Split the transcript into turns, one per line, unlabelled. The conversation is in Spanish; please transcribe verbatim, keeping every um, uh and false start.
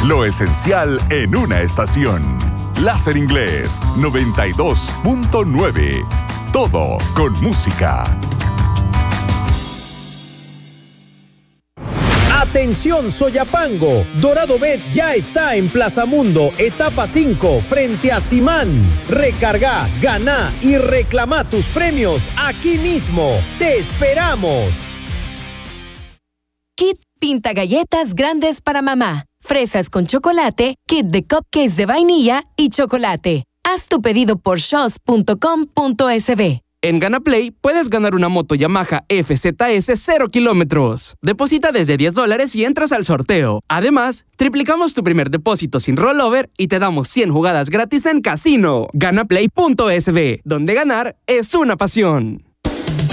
Lo esencial en una estación. Láser Inglés noventa y dos punto nueve. Todo con música.
Atención Soyapango, Dorado Bet ya está en Plaza Mundo, etapa cinco, frente a Simán. Recarga, gana y reclama tus premios aquí mismo. ¡Te esperamos!
Kit pinta galletas grandes para mamá. Fresas con chocolate, kit de cupcakes de vainilla y chocolate. Haz tu pedido por shos punto com punto es be.
En GanaPlay puedes ganar una moto Yamaha F Z S cero kilómetros. Deposita desde diez dólares y entras al sorteo. Además, triplicamos tu primer depósito sin rollover y te damos cien jugadas gratis en casino. ganaplay punto es be, donde ganar es una pasión.